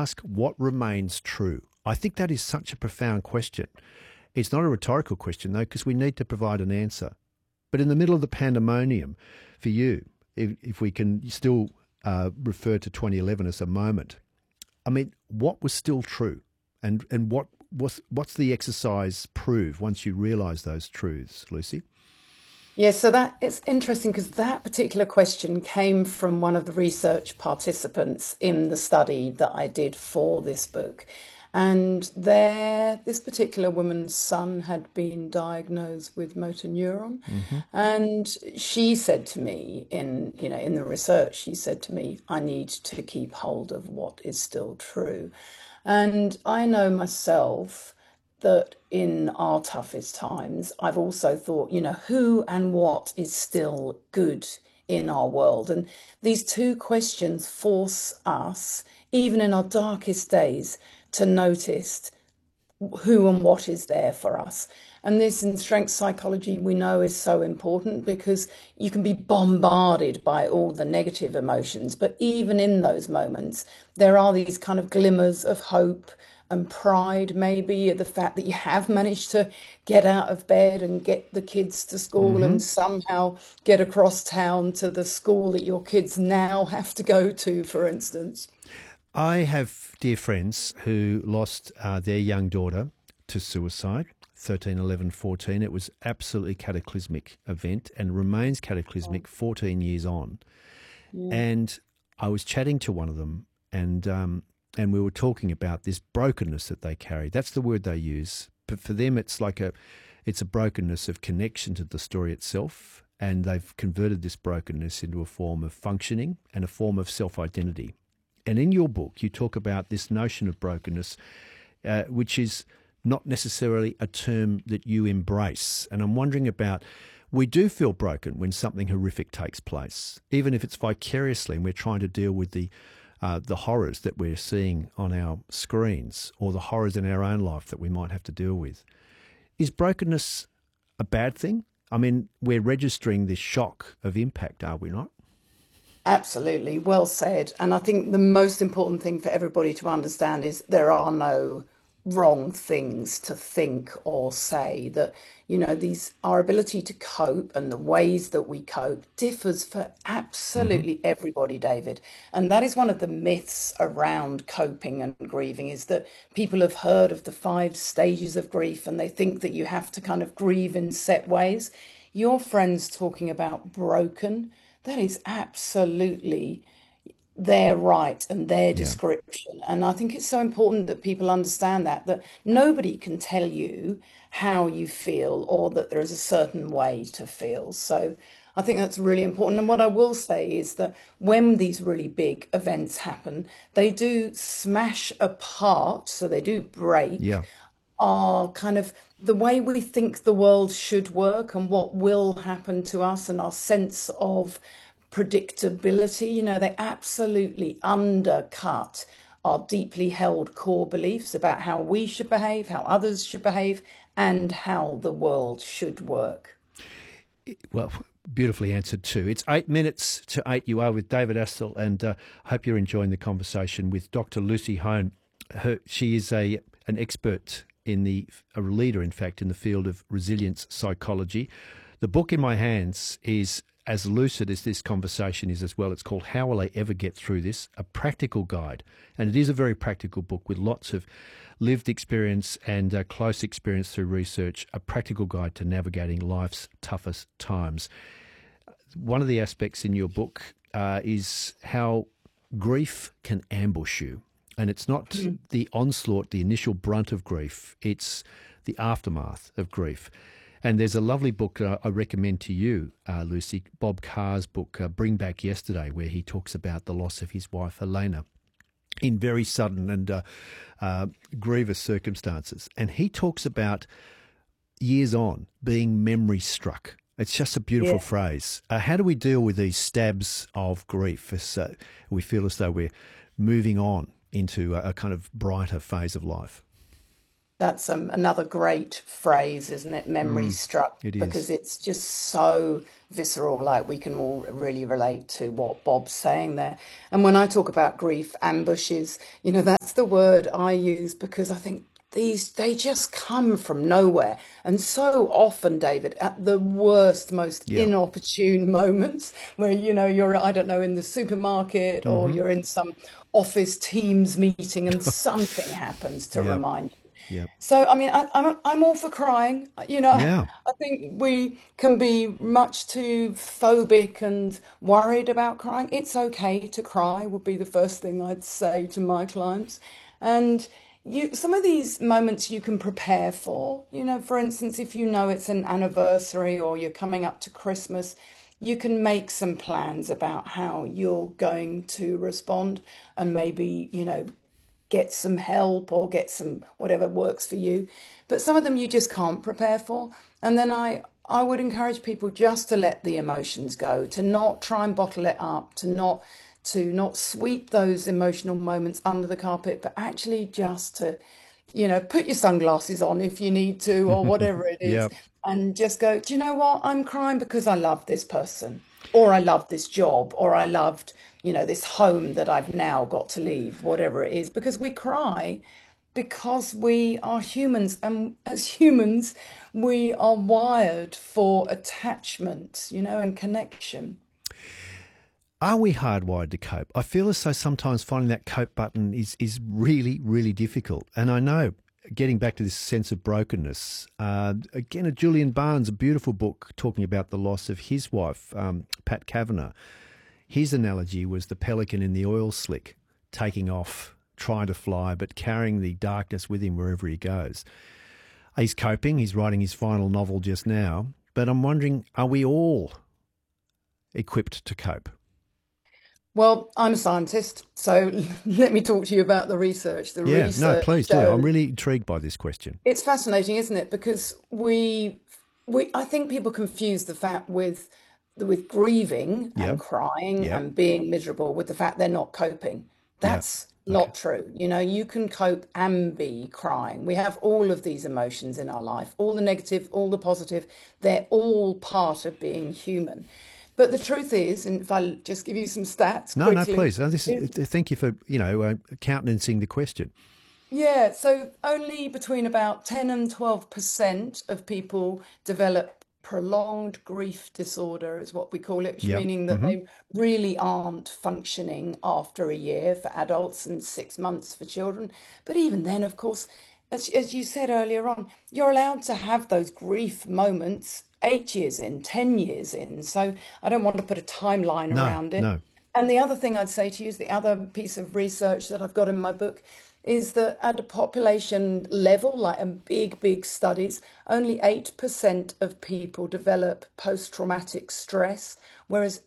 ask what remains true. I think that is such a profound question. It's not a rhetorical question, though, because we need to provide an answer. But in the middle of the pandemonium, for you, if we can still refer to 2011 as a moment, I mean, what was still true? And what's the exercise prove once you realise those truths, Lucy? Yeah, so that it's interesting because that particular question came from one of the research participants in the study that I did for this book. And this particular woman's son had been diagnosed with motor neuron. Hmm. And she said to me in the research, she said to me, I need to keep hold of what is still true. And I know myself that in our toughest times, I've also thought, who and what is still good in our world? And these two questions force us, even in our darkest days, to notice who and what is there for us. And this in strength psychology, we know is so important because you can be bombarded by all the negative emotions. But even in those moments, there are these kind of glimmers of hope and pride, maybe the fact that you have managed to get out of bed and get the kids to school Hmm. and somehow get across town to the school that your kids now have to go to, for instance. I have dear friends who lost their young daughter to suicide, 13, 11, 14. It was absolutely cataclysmic event and remains cataclysmic 14 years on. Yeah. And I was chatting to one of them, and we were talking about this brokenness that they carry. That's the word they use. But for them, it's a brokenness of connection to the story itself, and they've converted this brokenness into a form of functioning and a form of self-identity. And in your book, you talk about this notion of brokenness, which is not necessarily a term that you embrace. And I'm wondering about, we do feel broken when something horrific takes place, even if it's vicariously, and we're trying to deal with the horrors that we're seeing on our screens or the horrors in our own life that we might have to deal with. Is brokenness a bad thing? I mean, we're registering this shock of impact, are we not? Absolutely, well said. And I think the most important thing for everybody to understand is there are no wrong things to think or say. That, these our ability to cope and the ways that we cope differs for Hmm. absolutely everybody, David. And that is one of the myths around coping and grieving is that people have heard of the 5 stages of grief and they think that you have to kind of grieve in set ways. Your friend's talking about broken. That is absolutely their right and their Yeah. description. And I think it's so important that people understand that nobody can tell you how you feel or that there is a certain way to feel. So I think that's really important. And what I will say is that when these really big events happen, they do smash apart, so they do break Yeah. our kind of the way we think the world should work and what will happen to us and our sense of predictability. They absolutely undercut our deeply held core beliefs about how we should behave, how others should behave, and how the world should work. Well, beautifully answered too. It's 8 minutes to 8. You are with David Astle, and I hope you're enjoying the conversation with Dr. Lucy Hone. She is an expert a leader, in fact, in the field of resilience psychology. The book in my hands is as lucid as this conversation is as well. It's called How Will I Ever Get Through This? A Practical Guide. And it is a very practical book with lots of lived experience and close experience through research, a practical guide to navigating life's toughest times. One of the aspects in your book is how grief can ambush you. And it's not the onslaught, the initial brunt of grief, it's the aftermath of grief. And there's a lovely book I recommend to you, Lucy, Bob Carr's book, Bring Back Yesterday, where he talks about the loss of his wife, Elena, in very sudden and grievous circumstances. And he talks about years on being memory struck. It's just a beautiful Yeah. phrase. How do we deal with these stabs of grief as we feel as though we're moving on into a kind of brighter phase of life? That's another great phrase, isn't it? Memory struck, It is. because it's just so visceral. Like, we can all really relate to what Bob's saying there. And when I talk about grief ambushes, that's the word I use, because I think they just come from nowhere. And so often, David, at the worst, most Yeah. inopportune moments, where, you're, I don't know, in the supermarket, or Hmm. you're in some office Teams meeting, and something happens to Yeah. remind you. Yeah. So, I mean, I'm all for crying. Yeah. I think we can be much too phobic and worried about crying. It's okay to cry, would be the first thing I'd say to my clients. And some of these moments you can prepare for. For instance, if you know it's an anniversary, or you're coming up to Christmas, you can make some plans about how you're going to respond, and maybe, get some help, or get some whatever works for you. But some of them you just can't prepare for. And then I would encourage people just to let the emotions go, to not try and bottle it up, to not sweep those emotional moments under the carpet, but actually just to, put your sunglasses on if you need to, or whatever it is, Yeah. and just go, do you know what? I'm crying because I love this person, or I love this job, or I loved, this home that I've now got to leave, whatever it is, because we cry because we are humans. And as humans, we are wired for attachment, and connection. Are we hardwired to cope? I feel as though sometimes finding that cope button is really, really difficult. And I know, getting back to this sense of brokenness, again, a Julian Barnes, a beautiful book talking about the loss of his wife, Pat Kavanagh. His analogy was the pelican in the oil slick, taking off, trying to fly, but carrying the darkness with him wherever he goes. He's coping, he's writing his final novel just now, but I'm wondering, are we all equipped to cope? Well, I'm a scientist, so let me talk to you about the research. The Yeah, no, research please do. I'm shows really intrigued by this question. it's fascinating, isn't it? Because I think people confuse the fact with grieving and Yep, crying yep, and being miserable with the fact they're not coping. yeah. That's Okay. not true. You can cope and be crying. We have all of these emotions in our life, all the negative, all the positive. They're all part of being human. But the truth is, and if I just give you some stats No, no, quickly, please. No, is thank you for, countenancing the question. yeah, so only between about 10 and 12% of people develop prolonged grief disorder, is what we call it, Yep. meaning that Hmm. they really aren't functioning after a year for adults and 6 months for children. But even then, of course, as you said earlier on, you're allowed to have those grief moments 8 years in, 10 years in. So I don't want to put a timeline No, around it. no. And the other thing I'd say to you is, the other piece of research that I've got in my book is that at a population level, like in big, big studies, only 8% of people develop post-traumatic stress, whereas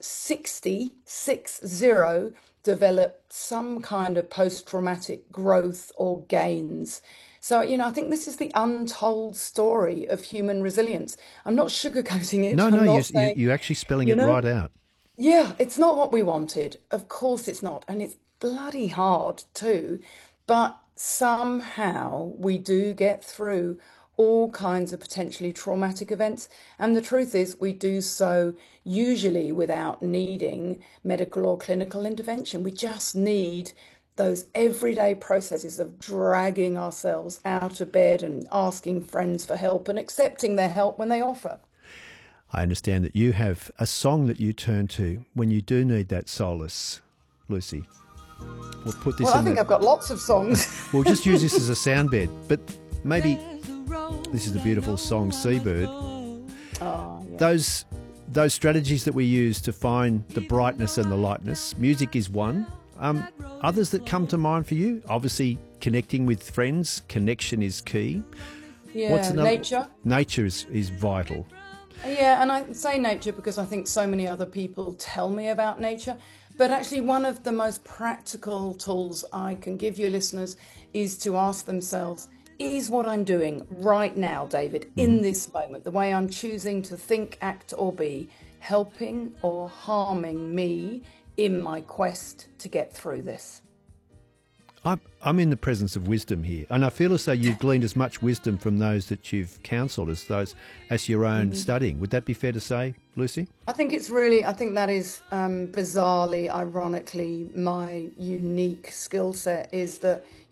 60 develop some kind of post-traumatic growth or gains. So, I think this is the untold story of human resilience. I'm not sugarcoating it. No, no, I'm not saying, you're actually spelling you it know, right out. yeah, it's not what we wanted. Of course it's not. And it's bloody hard too. But somehow we do get through all kinds of potentially traumatic events. And the truth is, we do so usually without needing medical or clinical intervention. We just need those everyday processes of dragging ourselves out of bed and asking friends for help and accepting their help when they offer. I understand that you have a song that you turn to when you do need that solace, Lucy. We'll put this Well, I in think the. I've got lots of songs. We'll just use this as a sound bed, but maybe this is the beautiful song Seabird. Oh, yeah. Those strategies that we use to find the brightness and the lightness. Music is one. Others that come to mind for you? Obviously, connecting with friends. Connection is key. What's Yeah, another? nature. Nature is vital. Yeah, and I say nature because I think so many other people tell me about nature. But actually, one of the most practical tools I can give you listeners is to ask themselves, is what I'm doing right now, David, Hmm. in this moment, the way I'm choosing to think, act, or be, helping or harming me in my quest to get through this? I'm in the presence of wisdom here, and I feel as though you've gleaned as much wisdom from those that you've counselled as your own studying. Would that be fair to say, Lucy? I think that is bizarrely, ironically, my unique skill set is that,